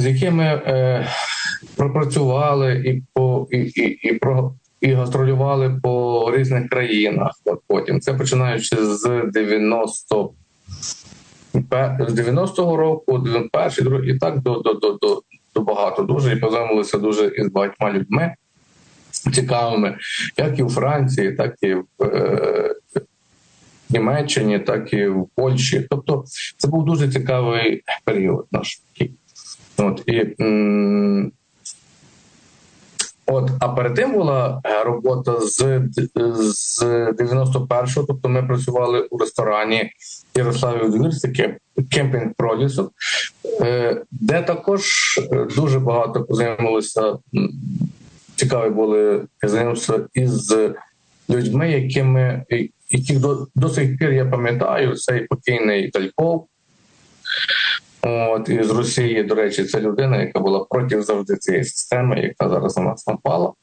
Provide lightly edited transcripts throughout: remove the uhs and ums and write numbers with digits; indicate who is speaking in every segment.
Speaker 1: з якими пропрацювали і гастролювали по різних країнах. От потім це починаючи з 90-го року, 91-й, 2-й, і так до багато дуже, і познайомилися дуже із багатьма людьми цікавими, як і у Франції, так і в Німеччині, так і в Польщі. Тобто це був дуже цікавий період наш. А перед тим була робота з 91-го, тобто ми працювали у ресторані Ярославі Удвірці, кемпінг «Пролісок», де також дуже багато познайомилися, цікаві були знайомства із людьми, яких до сих пір я пам'ятаю, цей покійний Тальков, із Росії, до речі, це людина, яка була проти завжди цієї системи, яка зараз на нас напала.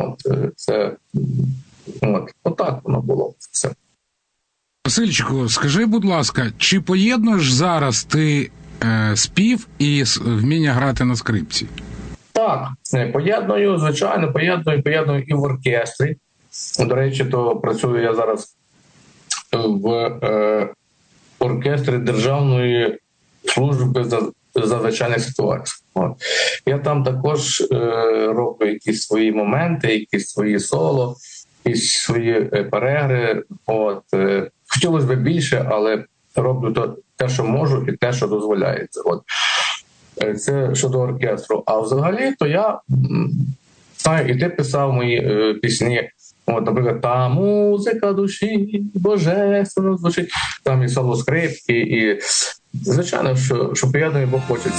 Speaker 1: Отак воно було все.
Speaker 2: Васильчику, скажи, будь ласка, чи поєднуєш зараз ти спів і вміння грати на скрипці?
Speaker 1: Так, поєдную, звичайно, поєдную і в оркестрі. До речі, то працюю я зараз в оркестрі Державної служби з надзвичайних ситуацій. Я там також роблю якісь свої моменти, якісь свої соло, якісь свої перегри. Хотілося б більше, але роблю те, що можу, і те, що дозволяється. Це щодо оркестру. А взагалі, то я знаю, і ти писав мої пісні. Наприклад, та музика душі божественно звучить. Там і соло скрипки, і звичайно, що поєднує, бо хочеться.